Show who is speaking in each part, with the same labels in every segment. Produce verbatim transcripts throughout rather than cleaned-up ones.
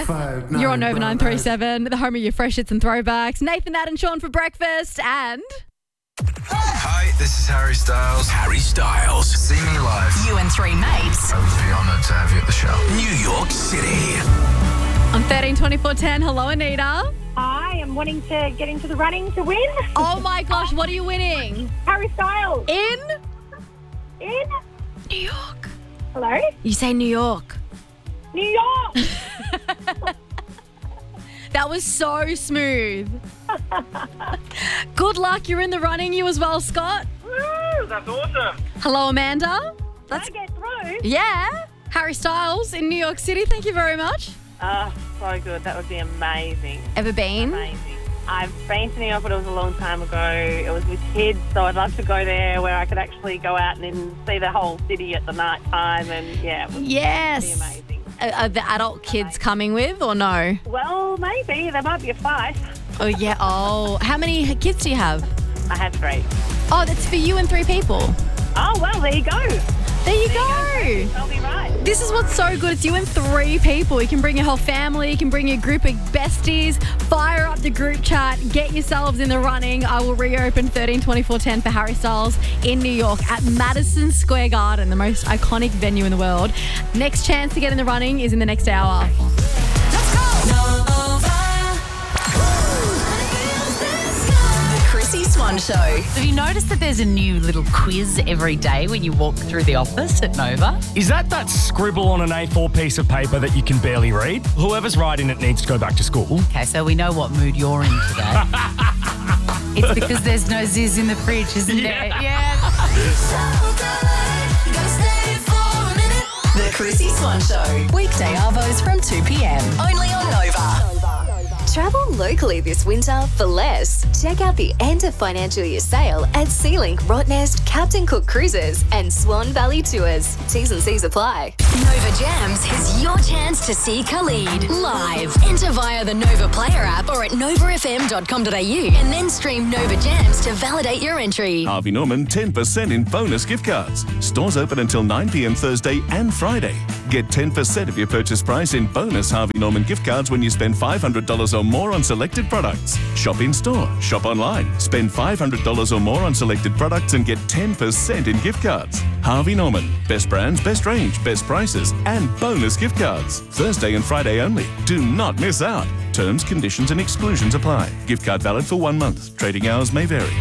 Speaker 1: Beth.
Speaker 2: Five, nine,
Speaker 1: You're on Nova
Speaker 2: brown
Speaker 1: nine three seven, the home of your fresh hits and throwbacks. Nathan, Nat and Sean for breakfast and...
Speaker 3: Hi, this is Harry Styles.
Speaker 4: Harry Styles.
Speaker 3: See me live.
Speaker 5: You and three mates.
Speaker 3: I would be honoured to have you at the show.
Speaker 4: New York City.
Speaker 1: On thirteen twenty-four ten, hello Anita.
Speaker 6: I am wanting to get into the running to win.
Speaker 1: Oh my gosh, what are you winning?
Speaker 6: Harry Styles.
Speaker 1: In?
Speaker 6: In?
Speaker 1: New York.
Speaker 6: Hello?
Speaker 1: You say New York.
Speaker 6: New York.
Speaker 1: That was so smooth. Good luck, you're in the running. You as well, Scott.
Speaker 7: Woo, that's awesome.
Speaker 1: Hello, Amanda.
Speaker 6: Let's get through.
Speaker 1: Yeah. Harry Styles in New York City. Thank you very much.
Speaker 7: Oh, so good. That would be amazing.
Speaker 1: Ever been?
Speaker 7: Amazing. I've been to New York, but it was a long time ago. It was with kids, so I'd love to go there where I could actually go out and then see the whole city at the night time. And yeah, it would
Speaker 1: Yes.
Speaker 7: be amazing.
Speaker 1: Are, are the adult kids coming with or no?
Speaker 7: Well, maybe. There might be a fight.
Speaker 1: Oh, yeah. Oh, how many kids do you have?
Speaker 7: I have three.
Speaker 1: Oh, that's for you and three people.
Speaker 7: Oh, well, there you go.
Speaker 1: There you go.
Speaker 7: I'll be right.
Speaker 1: This is what's so good. It's you and three people. You can bring your whole family. You can bring your group of besties. Fire up the group chat. Get yourselves in the running. I will reopen thirteen twenty-four ten for Harry Styles in New York at Madison Square Garden, the most iconic venue in the world. Next chance to get in the running is in the next hour.
Speaker 5: Chrissy Swan Show.
Speaker 8: Have you noticed that there's a new little quiz every day when you walk through the office at Nova?
Speaker 9: Is that that scribble on an A four piece of paper that you can barely read? Whoever's writing it needs to go back to school.
Speaker 8: Okay, so we know what mood you're in today. It's because there's no Ziz in the fridge, isn't
Speaker 9: Yeah.
Speaker 8: it? Yeah.
Speaker 5: The Chrissy Swan Show. Weekday arvos from two p.m. Only on Nova.
Speaker 10: Travel locally this winter for less. Check out the end of financial year sale at Sea-Link, Rottnest, Captain Cook Cruises and Swan Valley Tours. T's and C's apply.
Speaker 11: Nova Jams is your chance to see Khalid live. Enter via the Nova Player app or at nova f m dot com dot a u and then stream Nova Jams to validate your entry.
Speaker 12: Harvey Norman ten percent in bonus gift cards. Stores open until nine p.m. Thursday and Friday. Get ten percent of your purchase price in bonus Harvey Norman gift cards when you spend five hundred dollars or more on selected products. Shop in store, shop online. Spend five hundred dollars or more on selected products and get ten percent in gift cards. Harvey Norman. Best brands, best range, best prices, and bonus gift cards. Thursday and Friday only. Do not miss out. Terms, conditions, and exclusions apply. Gift card valid for one month. Trading hours may vary.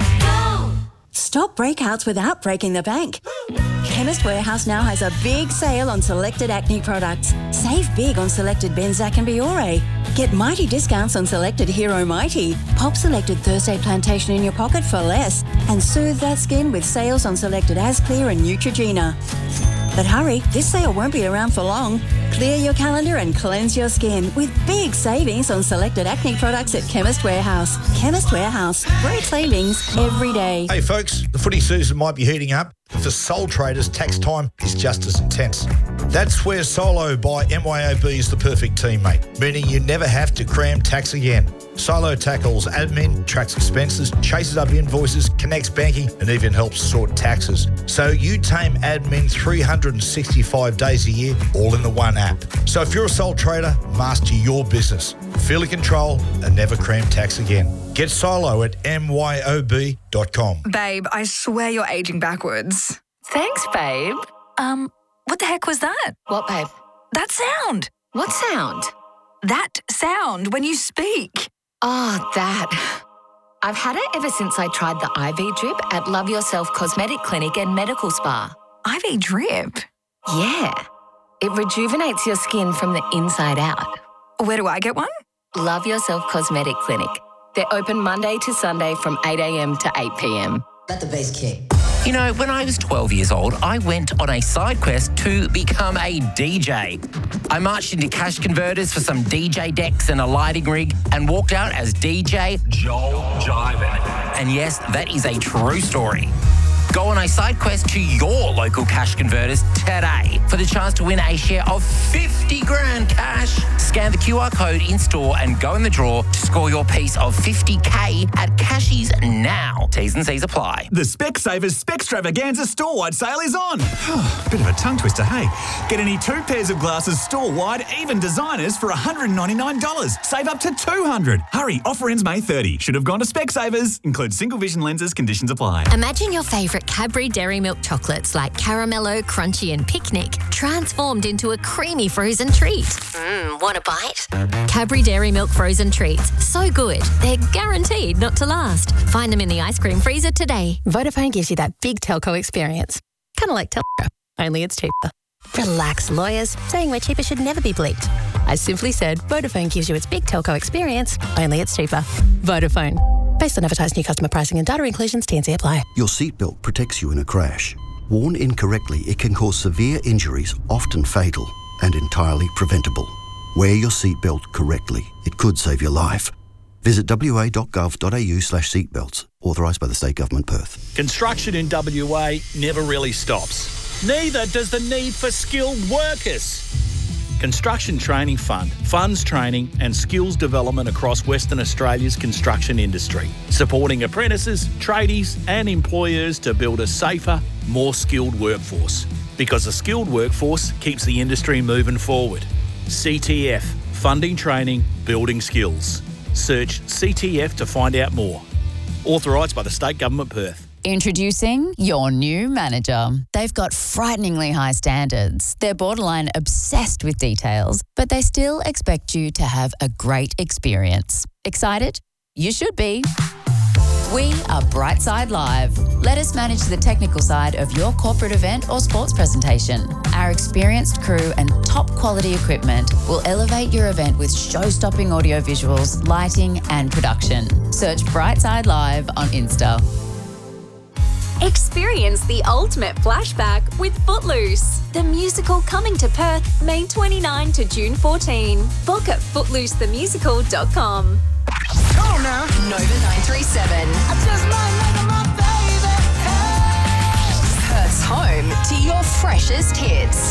Speaker 13: Stop breakouts without breaking the bank. Chemist Warehouse now has a big sale on selected acne products. Save big on selected Benzac and Biore. Get mighty discounts on selected Hero Mighty. Pop selected Thursday Plantation in your pocket for less. And soothe that skin with sales on selected Asclear and Neutrogena. But hurry, this sale won't be around for long. Clear your calendar and cleanse your skin with big savings on selected acne products at Chemist Warehouse. Chemist Warehouse. Great savings every day.
Speaker 14: Hey folks, the footy season might be heating up, but for sole traders, tax time is just as intense. That's where Solo by M Y O B is the perfect teammate, meaning you never have to cram tax again. Solo tackles admin, tracks expenses, chases up invoices, connects banking, and even helps sort taxes. So you tame admin three hundred sixty-five days a year, all in the one app. So if you're a sole trader, master your business. Feel in control and never cram tax again. Get Solo at M Y O B dot com.
Speaker 15: Babe, I swear you're aging backwards.
Speaker 16: Thanks, babe.
Speaker 15: Um, what the heck was that?
Speaker 16: What, babe?
Speaker 15: That sound.
Speaker 16: What sound?
Speaker 15: That sound when you speak.
Speaker 16: Oh, that. I've had it ever since I tried the I V drip at Love Yourself Cosmetic Clinic and Medical Spa.
Speaker 15: I V drip?
Speaker 16: Yeah. It rejuvenates your skin from the inside out.
Speaker 15: Where do I get one?
Speaker 16: Love Yourself Cosmetic Clinic. They're open Monday to Sunday from eight a.m. to eight p.m.
Speaker 17: Let the bass kick.
Speaker 18: You know, when I was twelve years old, I went on a side quest to become a D J. I marched into cash converters for some D J decks and a lighting rig and walked out as D J Joel Jiven. And yes, that is a true story. Go on a side quest to your local cash converters today for the chance to win a share of fifty grand cash. Scan the Q R code in store and go in the draw to score your piece of fifty K at Cashies now. T's and C's apply.
Speaker 2: The Specsavers Specstravaganza store-wide sale is on. Bit of a tongue twister, hey? Get any two pairs of glasses store-wide, even designers, for one hundred ninety-nine dollars. Save up to two hundred dollars. Hurry, offer ends May thirtieth. Should have gone to Specsavers. Includes single vision lenses. Conditions apply.
Speaker 11: Imagine your favourite Cadbury Dairy Milk chocolates like Caramello, Crunchy and Picnic transformed into a creamy frozen treat. Mmm, want a bite? Cadbury Dairy Milk frozen treats. So good, they're guaranteed not to last. Find them in the ice cream freezer today. Vodafone gives you that big telco experience. Kind of like Telco, only it's cheaper. Relax, lawyers. Saying we're cheaper should never be bleeped. I simply said Vodafone gives you its big telco experience, only it's cheaper. Vodafone. Based on advertised new customer pricing and data inclusions, T and C apply.
Speaker 17: Your seatbelt protects you in a crash. Worn incorrectly, it can cause severe injuries, often fatal, and entirely preventable. Wear your seatbelt correctly. It could save your life. Visit w a dot gov dot a u slash seatbelts. Authorised by the State Government, Perth.
Speaker 19: Construction in W A never really stops. Neither does the need for skilled workers. Construction Training Fund funds training and skills development across Western Australia's construction industry, supporting apprentices, tradies and employers to build a safer, more skilled workforce. Because a skilled workforce keeps the industry moving forward. C T F, funding training, building skills. Search C T F to find out more. Authorised by the State Government, Perth.
Speaker 8: Introducing your new manager. They've got frighteningly high standards. They're borderline obsessed with details, but they still expect you to have a great experience. Excited? You should be. We are Brightside Live. Let us manage the technical side of your corporate event or sports presentation. Our experienced crew and top quality equipment will elevate your event with show-stopping audio visuals, lighting and production. Search Brightside Live on Insta.
Speaker 10: Experience the ultimate flashback with Footloose, the musical coming to Perth May twenty-ninth to June fourteenth. Book at footloose the musical dot com.
Speaker 5: Come on now. Nova nine three seven. I just might like my baby. Hey. Perth's home to your freshest hits.